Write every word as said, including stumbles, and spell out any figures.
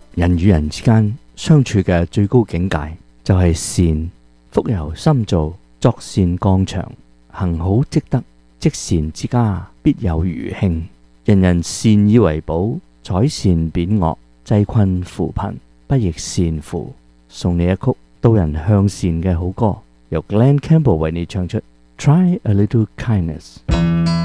人與人之間相處嘅最高境界就係善，福由心造，作善綱常，行好積德，積善之家必有餘慶。人人善以為寶，採善貶惡，濟困扶貧，不亦善乎？送你一曲導人向善嘅好歌，由 Glen Campbell 為你唱出 Try a Little Kindness。